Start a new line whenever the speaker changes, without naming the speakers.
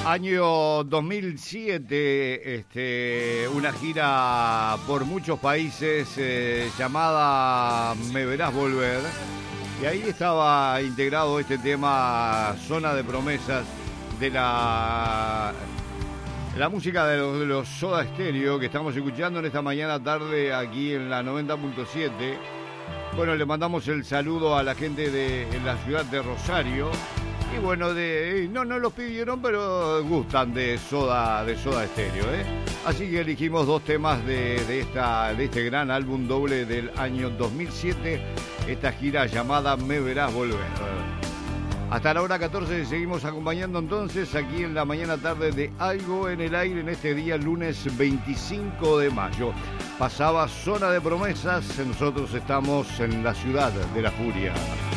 Año 2007, una gira por muchos países llamada Me Verás Volver. Y ahí estaba integrado este tema, Zona de Promesas, de la música de los Soda Stereo, que estamos escuchando en esta mañana tarde aquí en la 90.7. Bueno, le mandamos el saludo a la gente de la ciudad de Rosario. Y bueno, no los pidieron, pero gustan de Soda Stereo, ¿eh? Así que elegimos dos temas de este gran álbum doble del año 2007, esta gira llamada Me Verás Volver. Hasta la hora 14 seguimos acompañando entonces aquí en la mañana tarde de Algo en el Aire en este día lunes 25 de mayo. Pasaba Zona de Promesas, nosotros estamos en la ciudad de la furia.